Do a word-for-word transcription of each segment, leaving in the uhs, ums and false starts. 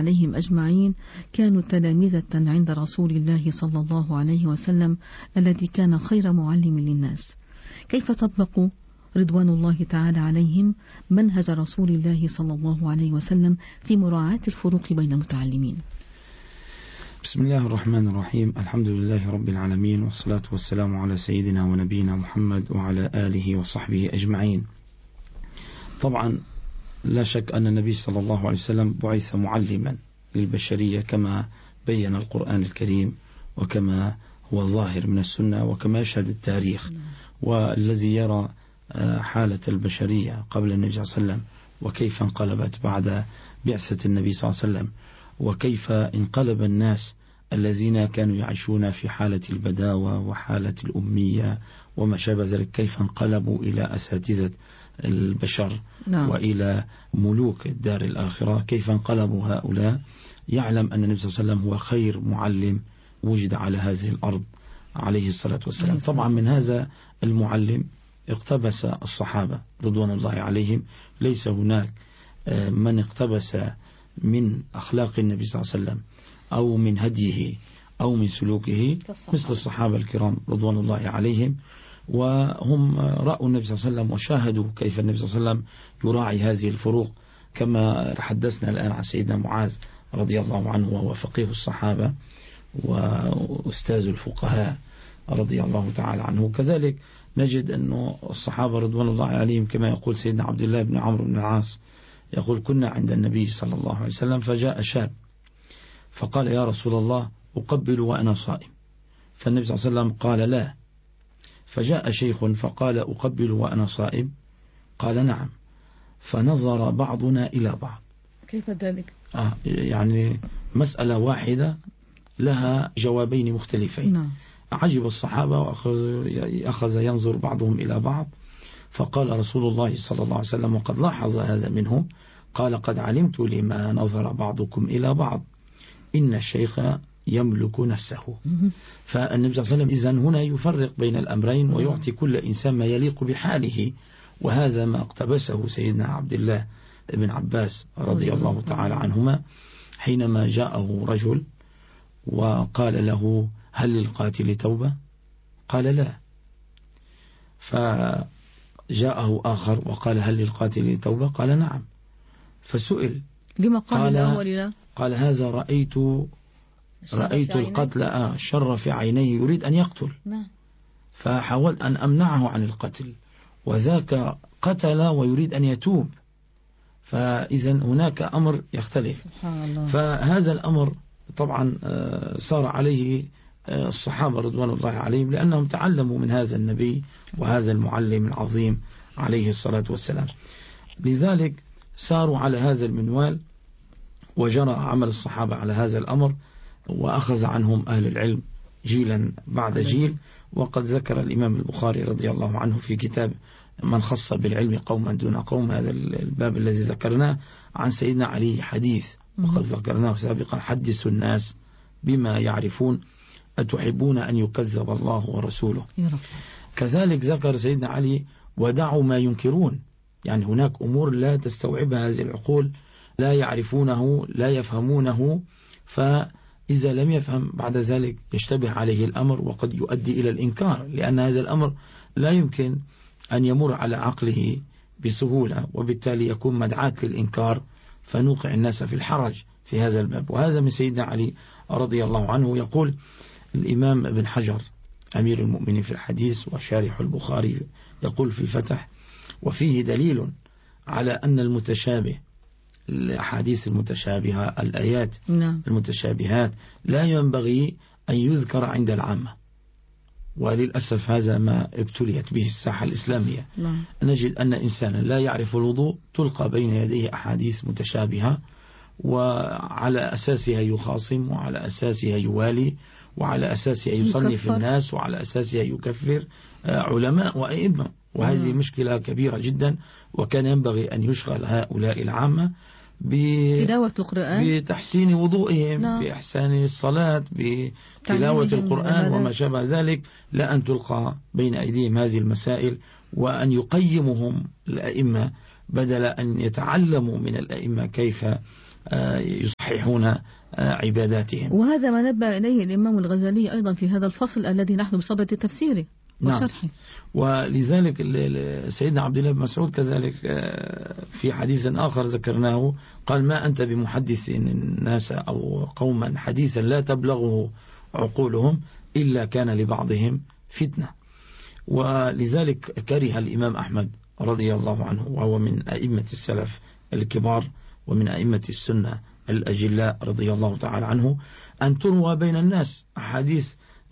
عليهم أجمعين كانوا تلامذة عند رسول الله صلى الله عليه وسلم الذي كان خير معلم للناس. كيف تطبق رضوان الله تعالى عليهم منهج رسول الله صلى الله عليه وسلم في مراعاة الفروق بين المتعلمين؟ بسم الله الرحمن الرحيم. الحمد لله رب العالمين، والصلاة والسلام على سيدنا ونبينا محمد وعلى آله وصحبه أجمعين. طبعا لا شك أن النبي صلى الله عليه وسلم بعث معلما للبشرية كما بين القرآن الكريم، وكما هو ظاهر من السنة، وكما يشهد التاريخ. والذي يرى حالة البشرية قبل النبي صلى الله عليه وسلم، وكيف انقلبت بعد بعثة النبي صلى الله عليه وسلم، وكيف انقلب الناس الذين كانوا يعيشون في حالة البداوة وحالة الأمية وما شابه ذلك، كيف انقلبوا إلى أساتذة البشر نعم. وإلى ملوك الدار الآخرة، كيف انقلبوا هؤلاء. يعلم أن النبي صلى الله عليه وسلم هو خير معلم وجد على هذه الأرض عليه الصلاة والسلام. طبعا من هذا المعلم اقتبس الصحابة رضوان الله عليهم. ليس هناك من اقتبس من أخلاق النبي صلى الله عليه وسلم أو من هديه أو من سلوكه مثل الصحابة الكرام رضوان الله عليهم، وهم رأوا النبي صلى الله عليه وسلم وشاهدوا كيف النبي صلى الله عليه وسلم يراعي هذه الفروق، كما تحدثنا الآن عن سيدنا معاذ رضي الله عنه، وهو فقيه الصحابة وأستاذ الفقهاء رضي الله تعالى عنه. كذلك نجد أن الصحابة رضوان الله عليهم كما يقول سيدنا عبد الله بن عمرو بن العاص، يقول كنا عند النبي صلى الله عليه وسلم فجاء شاب فقال يا رسول الله أقبل وأنا صائم، فالنبي صلى الله عليه وسلم قال لا. فجاء شيخ فقال أقبل وأنا صائم، قال نعم. فنظر بعضنا إلى بعض. كيف ذلك؟ آه يعني مسألة واحدة لها جوابين مختلفين. نعم. عجب الصحابة وأخذ ينظر بعضهم إلى بعض، فقال رسول الله صلى الله عليه وسلم وقد لاحظ هذا منهم، قال قد علمت لما نظر بعضكم إلى بعض، إن الشيخ يملك نفسه. فالنبي صلى الله عليه وسلم إذن هنا يفرق بين الأمرين ويعطي كل إنسان ما يليق بحاله، وهذا ما اقتبسه سيدنا عبد الله بن عباس رضي الله تعالى عنهما حينما جاءه رجل وقال له هل للقاتل توبة؟ قال لا. فجاءه آخر وقال هل للقاتل توبة؟ قال نعم. فسئل لما قال, قال الأول لا؟ قال هذا رأيت رأيت القتل آه شر في عينيه يريد أن يقتل. نعم. فحاولت أن أمنعه عن القتل، وذاك قتل ويريد أن يتوب، فإذا هناك أمر يختلف. سبحان الله. فهذا الأمر طبعا صار عليه الصحابة رضوان الله عليهم، لأنهم تعلموا من هذا النبي وهذا المعلم العظيم عليه الصلاة والسلام. لذلك ساروا على هذا المنوال، وجرى عمل الصحابة على هذا الأمر، وأخذ عنهم أهل العلم جيلا بعد جيل. وقد ذكر الإمام البخاري رضي الله عنه في كتاب من خص بالعلم قوما دون قوم، هذا الباب الذي ذكرناه عن سيدنا علي حديث وقد ذكرناه سابقا، حدث الناس بما يعرفون أتحبون أن يكذب الله ورسوله. كذلك ذكر سيدنا علي ودعوا ما ينكرون، يعني هناك أمور لا تستوعبها هذه العقول، لا يعرفونه لا يفهمونه، فإذا لم يفهم بعد ذلك يشتبه عليه الأمر وقد يؤدي إلى الإنكار، لأن هذا الأمر لا يمكن أن يمر على عقله بسهولة، وبالتالي يكون مدعاة للإنكار فنوقع الناس في الحرج في هذا الباب. وهذا من سيدنا علي رضي الله عنه. يقول الإمام ابن حجر أمير المؤمنين في الحديث وشارح البخاري يقول في الفتح وفيه دليل على أن المتشابه الأحاديث المتشابهة الآيات نعم. المتشابهات لا ينبغي أن يذكر عند العامة، وللأسف هذا ما ابتليت به الساحة الإسلامية. نعم. نجد أن إنسانا لا يعرف الوضوء تلقى بين يديه أحاديث متشابهة، وعلى أساسها يخاصم، وعلى أساسها يوالي، وعلى أساسها يصنف الناس، وعلى أساسها يكفر علماء وأئمة. وهذه مشكلة كبيرة جدا، وكان ينبغي أن يشغل هؤلاء العامة بتلاوة القرآن، بتحسين وضوئهم، نعم. بإحسان الصلاة، بتلاوة القرآن وما شابه ذلك، لا أن تلقى بين أيديهم هذه المسائل، وأن يقيمهم الأئمة بدل أن يتعلموا من الأئمة كيف يصححون يصححون عباداتهم. وهذا ما نبه إليه الإمام الغزالي أيضا في هذا الفصل الذي نحن بصدد تفسيره وشرحه. نعم. ولذلك سيدنا عبد الله بن مسعود كذلك في حديث آخر ذكرناه قال: ما أنت بمحدث الناس أو قوما حديثا لا تبلغه عقولهم إلا كان لبعضهم فتنة. ولذلك كره الإمام أحمد رضي الله عنه، وهو من أئمة السلف الكبار ومن أئمة السنة الأجلاء رضي الله تعالى عنه، أن تروى بين الناس أحاديث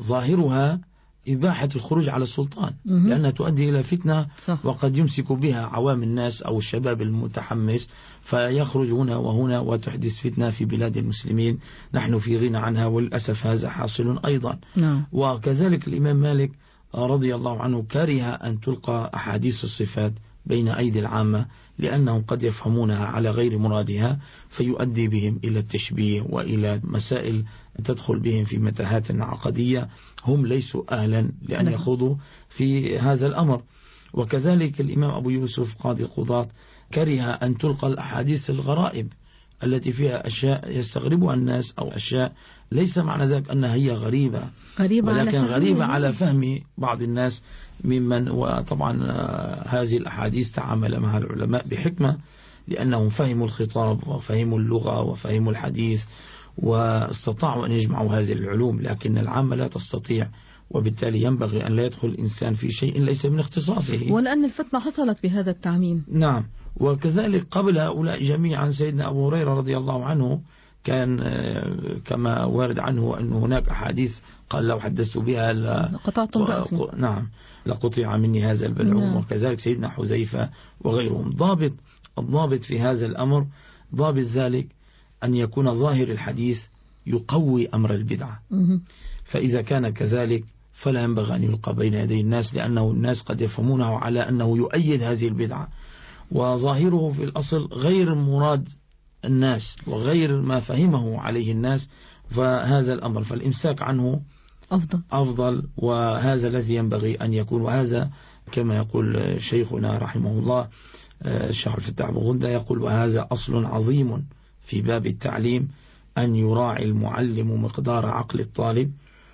ظاهرها إباحة الخروج على السلطان، لأنها تؤدي إلى فتنة، وقد يمسك بها عوام الناس أو الشباب المتحمس فيخرج هنا وهنا وتحدث فتنة في بلاد المسلمين نحن في غنى عنها، وللأسف هذا حاصل أيضا. نعم. وكذلك الإمام مالك رضي الله عنه كره أن تلقى أحاديث الصفات بين أيدي العامة، لأنهم قد يفهمونها على غير مرادها فيؤدي بهم إلى التشبيه وإلى مسائل تدخل بهم في متاهات عقدية هم ليسوا أهلا لأن يخوضوا في هذا الأمر. وكذلك الإمام أبو يوسف قاضي القضاة كره أن تلقى الأحاديث الغرائب التي فيها أشياء يستغربها الناس أو أشياء ليس معنى ذلك أنها هي غريبة، غريبة ولكن على غريبة على فهم بعض الناس ممن. وطبعا هذه الأحاديث تعامل مع العلماء بحكمة، لأنهم فهموا الخطاب وفهموا اللغة وفهموا الحديث واستطاعوا أن يجمعوا هذه العلوم، لكن العامة لا تستطيع، وبالتالي ينبغي أن لا يدخل الإنسان في شيء ليس من اختصاصه، ولأن الفتنة حصلت بهذا التعميم. نعم. وكذلك قبل هؤلاء جميعا سيدنا أبو هريرة رضي الله عنه كان كما وارد عنه أن هناك أحاديث قال: لو حدثت بها لقطعتم رأسي. نعم، لقطع مني هذا البلعوم. نعم. وكذلك سيدنا حذيفة وغيرهم. ضابط الضابط في هذا الأمر ضابط ذلك أن يكون ظاهر الحديث يقوي أمر البدعة، فإذا كان كذلك فلا ينبغي أن يلقى بين يدي الناس، لأنه الناس قد يفهمونه على أنه يؤيد هذه البدعة، وظاهره في الأصل غير مراد الناس وغير ما فهمه عليه الناس، فهذا الأمر فالإمساك عنه أفضل أفضل وهذا الذي ينبغي أن يكون. وهذا كما يقول شيخنا رحمه الله الشيخ عبد الفتاح بن غندة يقول: وهذا أصل عظيم في باب التعليم، أن يراعي المعلم مقدار عقل الطالب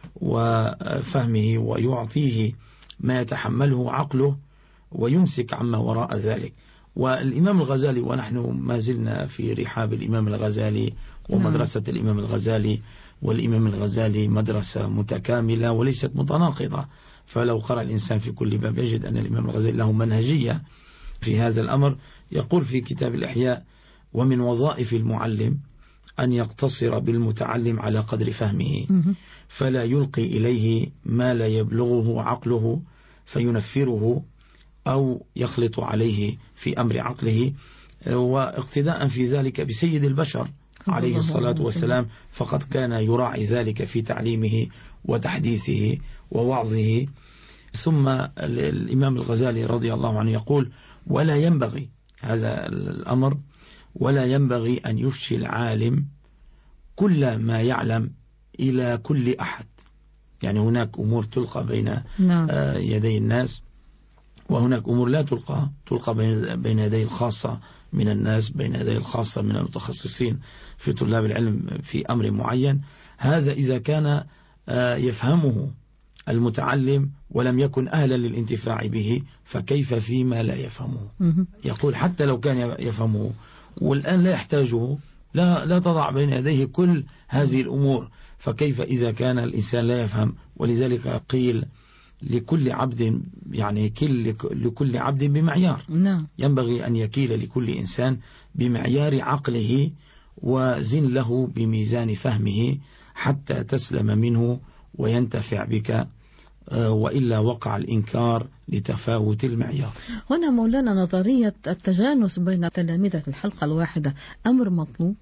وفهمه ويعطيه ما يتحمله عقله ويمسك عما وراء ذلك. والإمام الغزالي، ونحن ما زلنا في رحاب الإمام الغزالي ومدرسة الإمام الغزالي، والإمام الغزالي مدرسة متكاملة وليست متناقضة، فلو قرأ الإنسان في كل باب يجد أن الإمام الغزالي له منهجية في هذا الأمر. يقول في كتاب الإحياء: ومن وظائف المعلم أن يقتصر بالمتعلم على قدر فهمه، فلا يلقي إليه ما لا يبلغه عقله فينفره أو يخلط عليه في أمر عقله، واقتداء في ذلك بسيد البشر عليه الصلاة والسلام، فقد كان يراعي ذلك في تعليمه وتحديثه ووعظه. ثم الإمام الغزالي رضي الله عنه يقول: ولا ينبغي هذا الأمر ولا ينبغي أن يفشي العالم كل ما يعلم إلى كل أحد، يعني هناك أمور تلقى بين يدي الناس، وهناك أمور لا تلقى تلقى بين يدي الخاصة من الناس، بين يدي الخاصة من المتخصصين في طلاب العلم في أمر معين. هذا إذا كان يفهمه المتعلم ولم يكن أهلا للانتفاع به، فكيف فيما لا يفهمه؟ يقول: حتى لو كان يفهمه والآن لا يحتاجه، لا لا تضع بين يديه كل هذه الأمور، فكيف إذا كان الإنسان لا يفهم؟ ولذلك قيل: لكل عبد يعني كل لكل عبد بمعيار. نعم. ينبغي أن يكيل لكل إنسان بمعيار عقله وزن له بميزان فهمه حتى تسلم منه وينتفع بك، وإلا وقع الإنكار لتفاوت المعيار. هنا مولانا نظرية التجانس بين تلامذة الحلقة الواحدة أمر مطلوب؟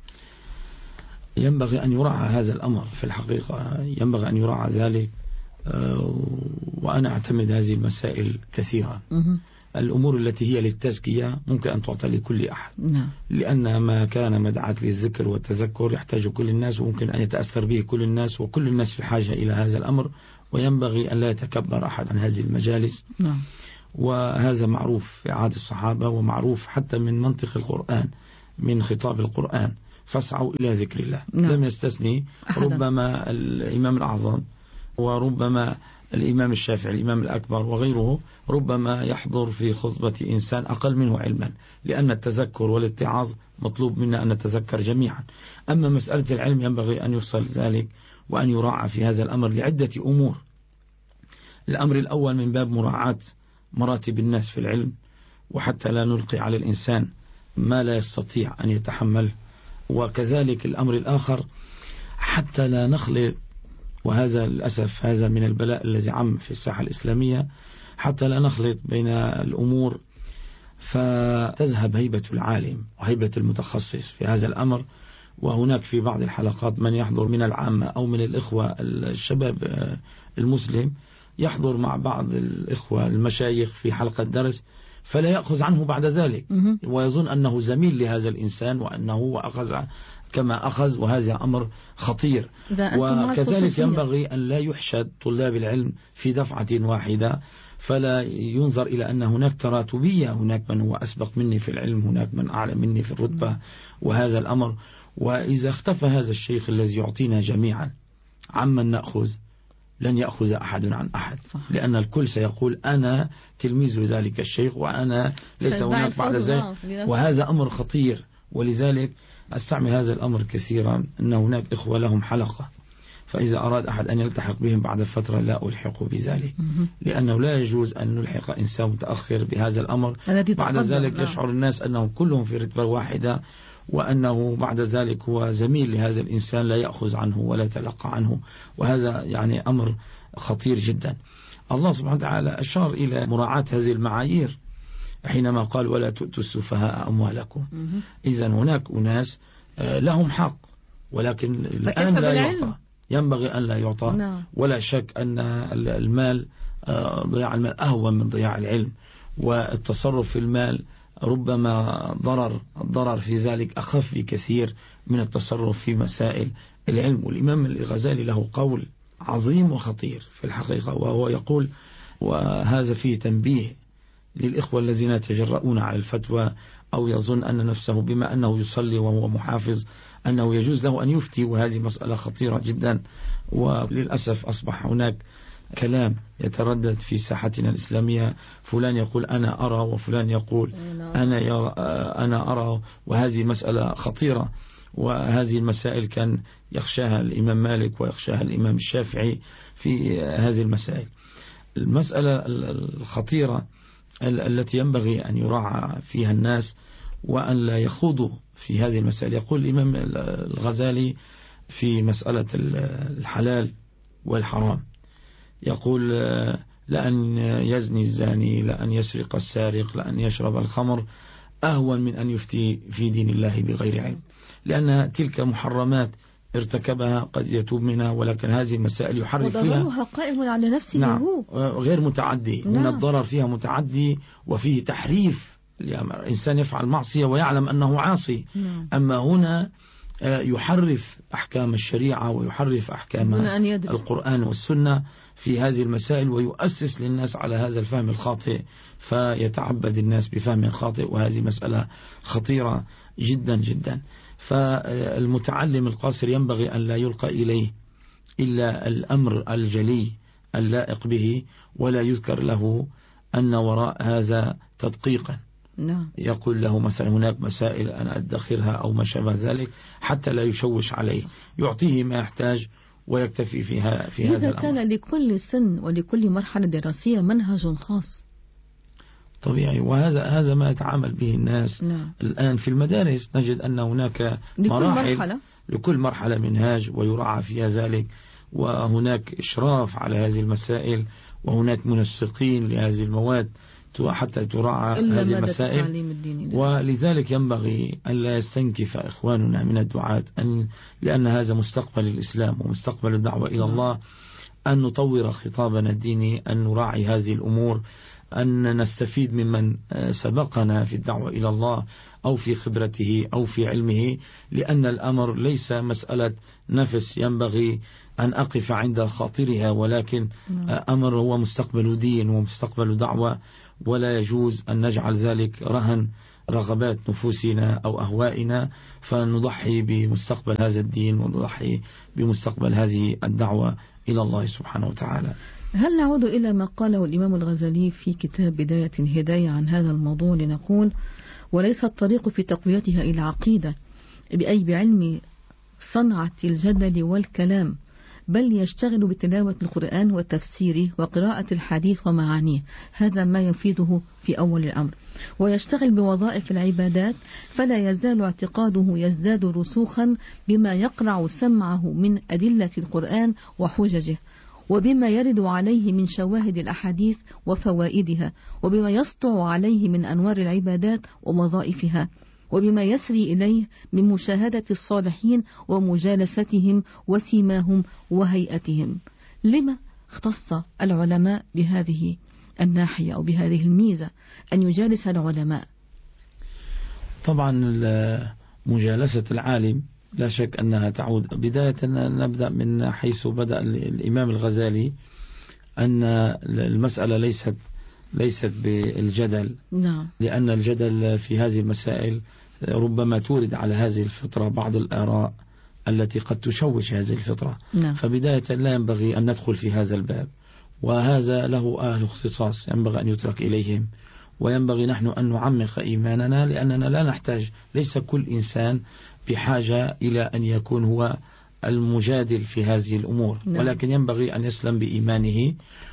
ينبغي أن يراعى هذا الأمر في الحقيقة، ينبغي أن يراعى ذلك، وأنا أعتمد هذه المسائل كثيرا. الأمور التي هي للتزكية ممكن أن تعطى لكل أحد، لأن ما كان مدعاة للذكر والتذكر يحتاج كل الناس، وممكن أن يتأثر به كل الناس، وكل الناس في حاجة إلى هذا الأمر، وينبغي أن لا يتكبر أحد عن هذه المجالس. نعم. وهذا معروف في عهد الصحابة، ومعروف حتى من منطق القرآن، من خطاب القرآن، فاسعوا إلى ذكر الله. نعم. لم يستثني ربما الإمام الأعظم وربما الإمام الشافعي الإمام الأكبر وغيره ربما يحضر في خطبة إنسان أقل منه علما، لأن التذكر والاتعاظ مطلوب منا أن نتذكر جميعا. أما مسألة العلم ينبغي أن يفصل ذلك وأن يراعى في هذا الأمر لعدة أمور. الأمر الأول من باب مراعاة مراتب الناس في العلم، وحتى لا نلقي على الإنسان ما لا يستطيع أن يتحمل. وكذلك الأمر الآخر حتى لا نخلط، وهذا للأسف هذا من البلاء الذي عم في الساحة الإسلامية، حتى لا نخلط بين الأمور فتذهب هيبة العالم وهيبة المتخصص في هذا الأمر. وهناك في بعض الحلقات من يحضر من العامة أو من الإخوة الشباب المسلم يحضر مع بعض الإخوة المشايخ في حلقة درس فلا يأخذ عنه بعد ذلك، ويظن أنه زميل لهذا الإنسان وأنه أخذ كما أخذ، وهذا أمر خطير. وكذلك ينبغي أن لا يحشد طلاب العلم في دفعة واحدة، فلا ينظر إلى أن هناك تراتبية، هناك من هو أسبق مني في العلم، هناك من أعلى مني في الرتبة، وهذا الأمر. وإذا اختفى هذا الشيخ الذي يعطينا جميعا عمن نأخذ لن يأخذ أحد عن أحد، لأن الكل سيقول أنا تلميذ ذلك الشيخ وأنا ليس هناك بعد ذلك، وهذا أمر خطير. ولذلك أستعمل هذا الأمر كثيرا، أن هناك إخوة لهم حلقة، فإذا أراد أحد أن يلتحق بهم بعد فترة لا ألحق بذلك، لأنه لا يجوز أن نلحق إنسان متأخر بهذا الأمر. بعد ذلك يشعر الناس أنهم كلهم في رتبة واحدة، وأنه بعد ذلك هو زميل لهذا الإنسان لا يأخذ عنه ولا يتلقى عنه، وهذا يعني أمر خطير جدا. الله سبحانه وتعالى أشار إلى مراعاة هذه المعايير حينما قال ولا تؤتوا السفهاء أموالكم. إذن هناك أناس لهم حق ولكن الآن لا يعطى، ينبغي أن لا يعطى. ولا شك أن المال ضياع المال أهون من ضياع العلم، والتصرف في المال ربما ضرر الضرر في ذلك أخف بكثير من التصرف في مسائل العلم. والإمام الغزالي له قول عظيم وخطير في الحقيقة، وهو يقول، وهذا فيه تنبيه للإخوة الذين يتجرؤون على الفتوى أو يظن أن نفسه بما أنه يصلي وهو محافظ أنه يجوز له أن يفتي، وهذه مسألة خطيرة جدا. وللأسف أصبح هناك كلام يتردد في ساحتنا الإسلامية، فلان يقول أنا أرى وفلان يقول أنا يرى أنا أرى، وهذه مسألة خطيرة. وهذه المسائل كان يخشاها الإمام مالك ويخشاها الإمام الشافعي في هذه المسائل. المسألة الخطيرة التي ينبغي أن يراعى فيها الناس وأن لا يخوضوا في هذه المسائل. يقول الإمام الغزالي في مسألة الحلال والحرام، يقول لأن يزني الزاني، لأن يسرق السارق، لأن يشرب الخمر أهون من أن يفتي في دين الله بغير علم، لأن تلك محرمات ارتكبها قد يتوب منها، ولكن هذه المسائل يحرك فيها وضررها قائم على نفسه. نعم هو غير متعدي. نعم. من الضرر فيها متعدي وفيه تحريف، يعني الإنسان يفعل معصية ويعلم أنه عاصي. نعم. أما هنا يحرف أحكام الشريعة ويحرف أحكام القرآن والسنة في هذه المسائل، ويؤسس للناس على هذا الفهم الخاطئ، فيتعبد الناس بفهم خاطئ، وهذه مسألة خطيرة جدا جدا. فالمتعلم القاصر ينبغي أن لا يلقى إليه إلا الأمر الجلي اللائق به، ولا يذكر له أن وراء هذا تدقيقا. نعم. يقول له مثلا هناك مسائل أنا أدخرها أو ما شابه ذلك حتى لا يشوش عليه، يعطيه ما يحتاج ويكتفي فيها في هذا إذا الأمر. كان لكل سن ولكل مرحلة دراسية منهج خاص طبيعي، وهذا هذا ما يتعامل به الناس. نعم. الآن في المدارس نجد أن هناك لكل مراحل مرحلة. لكل مرحلة منهاج ويراعى فيها ذلك، وهناك إشراف على هذه المسائل، وهناك منسقين لهذه المواد حتى تراعى هذه المسائل. ولذلك ينبغي أن لا يستنكف إخواننا من الدعاة، أن لأن هذا مستقبل الإسلام ومستقبل الدعوة إلى الله، أن نطور خطابنا الديني، أن نراعي هذه الأمور، أن نستفيد ممن سبقنا في الدعوة إلى الله أو في خبرته أو في علمه، لأن الأمر ليس مسألة نفس ينبغي أن أقف عند خاطرها، ولكن أمر هو مستقبل دين ومستقبل دعوة، ولا يجوز أن نجعل ذلك رهن رغبات نفوسنا أو أهوائنا، فنضحي بمستقبل هذا الدين ونضحي بمستقبل هذه الدعوة إلى الله سبحانه وتعالى. هل نعود إلى ما قاله الإمام الغزالي في كتاب بداية الهداية عن هذا الموضوع لنقول: وليس الطريق في تقويتها إلى عقيدة بأي بعلم صنعة الجدل والكلام، بل يشتغل بتلاوة القرآن وتفسيره وقراءة الحديث ومعانيه، هذا ما يفيده في أول الأمر، ويشتغل بوظائف العبادات، فلا يزال اعتقاده يزداد رسوخا بما يقرع سمعه من أدلة القرآن وحججه، وبما يرد عليه من شواهد الأحاديث وفوائدها، وبما يسطع عليه من أنوار العبادات ووظائفها، وبما يسري إليه من مشاهدة الصالحين ومجالستهم وسيماهم وهيئتهم. لما اختص العلماء بهذه الناحية أو بهذه الميزة أن يجالس العلماء؟ طبعا مجالسة العالم لا شك أنها تعود بداية، نبدأ من حيث بدأ الإمام الغزالي، أن المسألة ليست ليست بالجدل، نعم. لأن الجدل في هذه المسائل ربما تورد على هذه الفطرة بعض الآراء التي قد تشوش هذه الفطرة. نعم. فبداية لا ينبغي أن ندخل في هذا الباب، وهذا له أهل اختصاص ينبغي أن يترك إليهم، وينبغي نحن أن نعمق إيماننا، لأننا لا نحتاج، ليس كل إنسان بحاجة إلى أن يكون هو المجادل في هذه الأمور. نعم. ولكن ينبغي أن يسلم بإيمانه،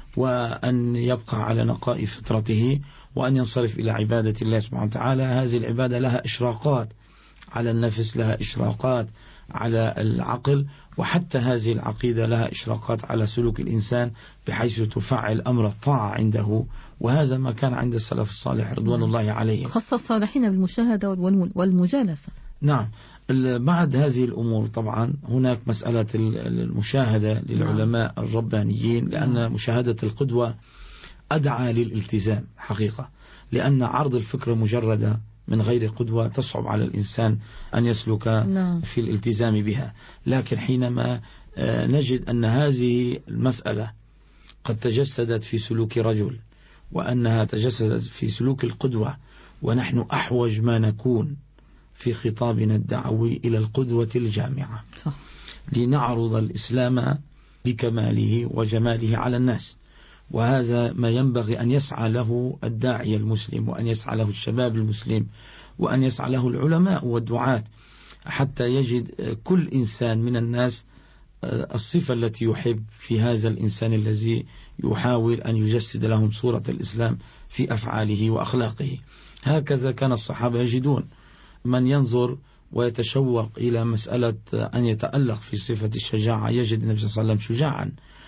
وأن يبقى على نقاء فطرته، وأن ينصرف إلى عبادة الله سبحانه وتعالى. هذه العبادة لها إشراقات على النفس، لها إشراقات على العقل، وحتى هذه العقيدة لها إشراقات على سلوك الإنسان، بحيث تفعل أمر الطاعة عنده، وهذا ما كان عند السلف الصالح رضوان الله عليهم، خاصة الصالحين بالمشاهدة والمجالسة. نعم. بعد هذه الأمور طبعا هناك مسألة المشاهدة للعلماء الربانيين، لأن مشاهدة القدوة أدعى للالتزام حقيقة، لأن عرض الفكرة مجردة من غير قدوة تصعب على الإنسان أن يسلك في الالتزام بها. لكن حينما نجد أن هذه المسألة قد تجسدت في سلوك رجل، وأنها تجسدت في سلوك القدوة، ونحن أحوج ما نكون في خطابنا الدعوي إلى القدوة الجامعة، صح. لنعرض الإسلام بكماله وجماله على الناس، وهذا ما ينبغي أن يسعى له الداعية المسلم، وأن يسعى له الشباب المسلم، وأن يسعى له العلماء والدعاة، حتى يجد كل إنسان من الناس الصفة التي يحب في هذا الإنسان الذي يحاول أن يجسد لهم صورة الإسلام في أفعاله وأخلاقه. هكذا كان الصحابة يجدون من ينظر ويتشوق إلى مسألة أن يتألق في صفة الشجاعة يجد النبي صلى الله عليه وسلم شجاعا،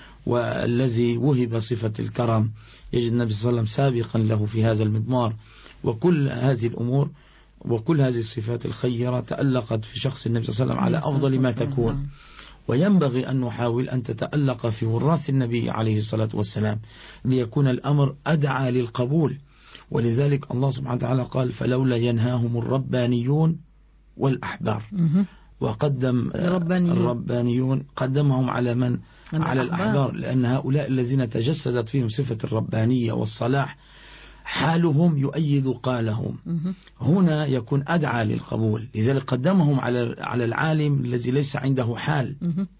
والذي وهب صفة الكرم يجد النبي صلى الله عليه وسلم سابقا له في هذا المضمار. وكل هذه الأمور وكل هذه الصفات الخيرة تألقت في شخص النبي صلى الله عليه وسلم على أفضل ما تكون، وينبغي أن نحاول أن تتألق في وراث النبي عليه الصلاة والسلام، ليكون الأمر أدعى للقبول. ولذلك الله سبحانه وتعالى قال: فلولا ينهاهم الربانيون والأحبار. وقدم الربانيون قدمهم على من؟ على الأحبار، لأن هؤلاء الذين تجسدت فيهم صفة الربانية والصلاح حالهم يؤيد قالهم، هنا يكون أدعى للقبول. لذلك قدمهم على على العالم الذي ليس عنده حال.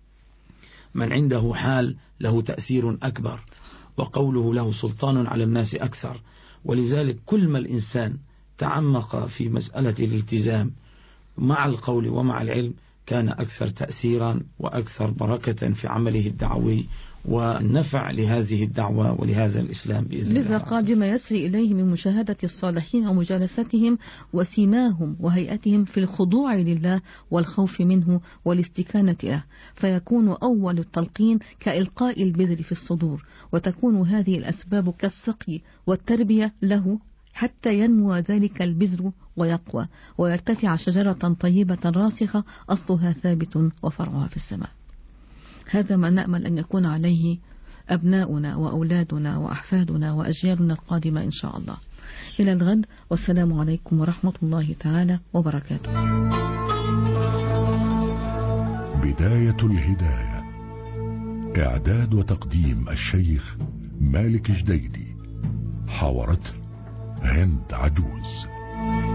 من عنده حال له تأثير أكبر، وقوله له سلطان على الناس أكثر. ولذلك كل ما الإنسان تعمق في مسألة الالتزام مع القول ومع العلم كان أكثر تأثيرا وأكثر بركة في عمله الدعوي والنفع لهذه الدعوة ولهذا الإسلام بإذن الله. لذا قال: بما يسري إليه من مشاهدة الصالحين ومجالستهم وسيماهم وهيئتهم في الخضوع لله والخوف منه والاستكانة له، فيكون أول التلقين كإلقاء البذر في الصدور، وتكون هذه الأسباب كالسقي والتربية له حتى ينمو ذلك البذر ويقوى ويرتفع شجرة طيبة راسخة أصلها ثابت وفرعها في السماء. هذا ما نأمل أن يكون عليه أبناؤنا وأولادنا وأحفادنا وأجيالنا القادمة إن شاء الله. إلى الغد، والسلام عليكم ورحمة الله تعالى وبركاته. بداية الهداية، إعداد وتقديم الشيخ مالك جديدي، حاورته هند عجوز.